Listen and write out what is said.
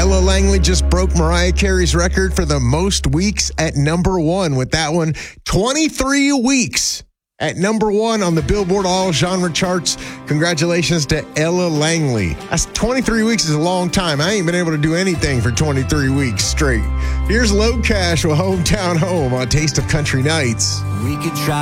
Ella Langley just broke Mariah Carey's record for the most weeks at number one with that one. 23 weeks at number one on the Billboard All Genre charts. Congratulations to Ella Langley. That's 23 weeks is a long time. I ain't been able to do anything for 23 weeks straight. Here's Low Cash with Hometown Home on Taste of Country Nights. We could try